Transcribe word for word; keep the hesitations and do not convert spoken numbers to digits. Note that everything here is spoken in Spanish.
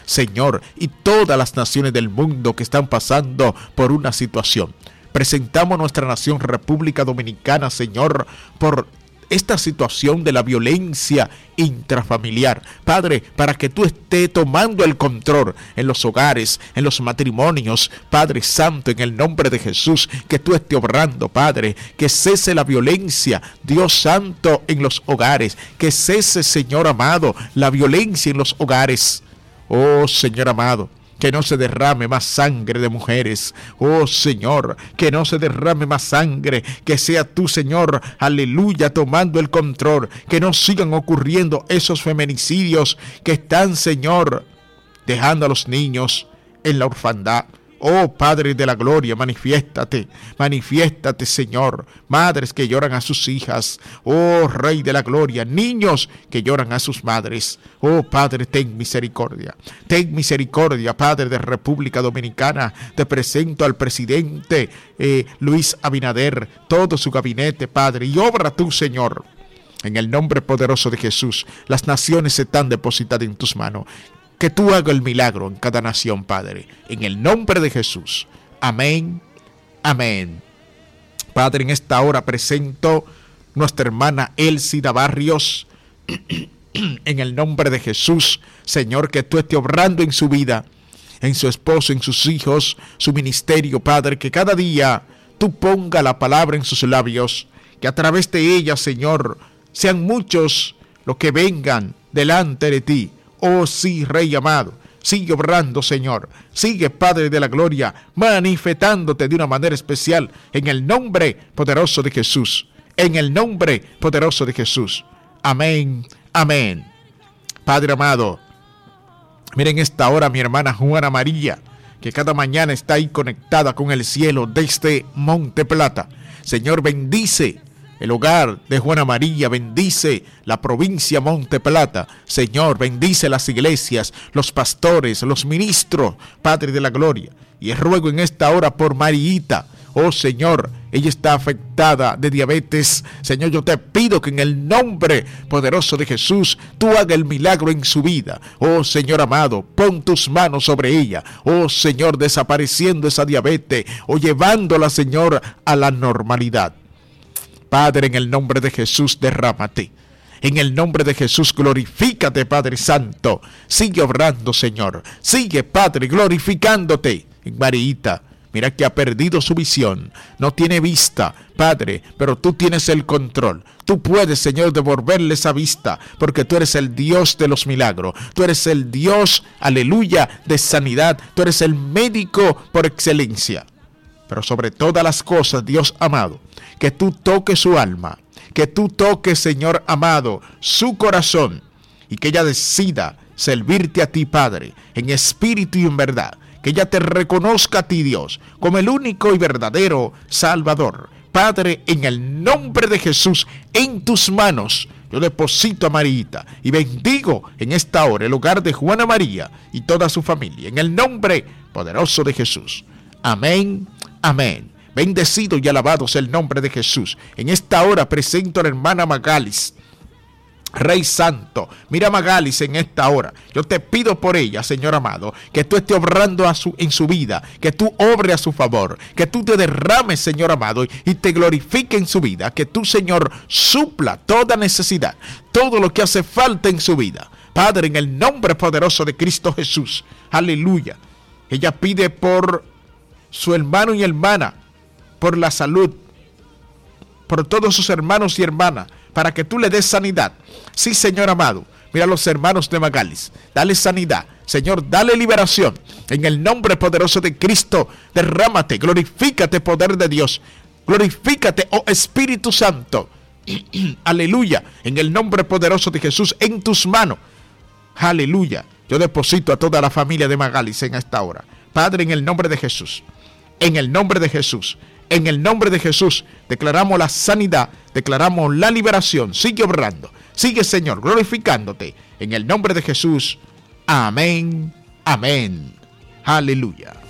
Señor, y todas las naciones del mundo que están pasando por una situación. Presentamos nuestra nación República Dominicana, Señor, por esta situación de la violencia intrafamiliar, Padre, para que tú estés tomando el control en los hogares, en los matrimonios, Padre Santo, en el nombre de Jesús, que tú estés obrando, Padre, que cese la violencia, Dios Santo, en los hogares, que cese, Señor amado, la violencia en los hogares. Oh, Señor amado, que no se derrame más sangre de mujeres. Oh, Señor, que no se derrame más sangre. Que sea tú, Señor, aleluya, tomando el control. Que no sigan ocurriendo esos feminicidios que están, Señor, dejando a los niños en la orfandad. Oh, Padre de la gloria, manifiéstate, manifiéstate, Señor. Madres que lloran a sus hijas. Oh, Rey de la gloria, niños que lloran a sus madres. Oh, Padre, ten misericordia. Ten misericordia, Padre de República Dominicana. Te presento al presidente eh, Luis Abinader, todo su gabinete, Padre, y obra tú, Señor. En el nombre poderoso de Jesús, las naciones están depositadas en tus manos. Que tú hagas el milagro en cada nación, Padre, en el nombre de Jesús. Amén, amén. Padre, en esta hora presento nuestra hermana Elsida Barrios, en el nombre de Jesús, Señor, que tú estés obrando en su vida, en su esposo, en sus hijos, su ministerio, Padre, que cada día tú ponga la palabra en sus labios, que a través de ella, Señor, sean muchos los que vengan delante de ti. Oh sí, Rey amado, sigue obrando, Señor, sigue, Padre de la gloria, manifestándote de una manera especial en el nombre poderoso de Jesús, en el nombre poderoso de Jesús. Amén, amén. Padre amado, miren esta hora mi hermana Juana María, que cada mañana está ahí conectada con el cielo desde Monte Plata. Señor, bendice el hogar de Juana María, bendice la provincia Monte Plata. Señor, bendice las iglesias, los pastores, los ministros, Padre de la gloria. Y ruego en esta hora por Mariita. Oh Señor, ella está afectada de diabetes. Señor, yo te pido que en el nombre poderoso de Jesús, tú hagas el milagro en su vida. Oh Señor amado, pon tus manos sobre ella. Oh Señor, desapareciendo esa diabetes o llevándola, Señor, a la normalidad. Padre, en el nombre de Jesús, derrámate. En el nombre de Jesús, glorifícate, Padre Santo. Sigue obrando, Señor. Sigue, Padre, glorificándote. En Mariita, mira que ha perdido su visión. No tiene vista, Padre, pero tú tienes el control. Tú puedes, Señor, devolverle esa vista, porque tú eres el Dios de los milagros. Tú eres el Dios, aleluya, de sanidad. Tú eres el médico por excelencia. Pero sobre todas las cosas, Dios amado, que tú toques su alma, que tú toques, Señor amado, su corazón, y que ella decida servirte a ti, Padre, en espíritu y en verdad, que ella te reconozca a ti, Dios, como el único y verdadero Salvador. Padre, en el nombre de Jesús, en tus manos, yo deposito a Mariita y bendigo en esta hora el hogar de Juana María y toda su familia, en el nombre poderoso de Jesús. Amén. Amén. Bendecido y alabado sea el nombre de Jesús. En esta hora presento a la hermana Magalis. Rey Santo, mira Magalis en esta hora. Yo te pido por ella, Señor amado, que tú estés obrando a su, en su vida, que tú obres a su favor, que tú te derrames, Señor amado, y te glorifique en su vida, que tú, Señor, supla toda necesidad, todo lo que hace falta en su vida. Padre, en el nombre poderoso de Cristo Jesús. Aleluya. Ella pide por su hermano y hermana, por la salud, por todos sus hermanos y hermanas, para que tú le des sanidad. Sí, Señor amado, mira a los hermanos de Magalis, dale sanidad, Señor, dale liberación, en el nombre poderoso de Cristo. Derrámate, glorifícate, poder de Dios, glorifícate, oh Espíritu Santo. Aleluya, en el nombre poderoso de Jesús, en tus manos. Aleluya, yo deposito a toda la familia de Magalis en esta hora. Padre, en el nombre de Jesús, en el nombre de Jesús, en el nombre de Jesús, declaramos la sanidad, declaramos la liberación. Sigue obrando, sigue, Señor, glorificándote. En el nombre de Jesús, amén, amén, aleluya.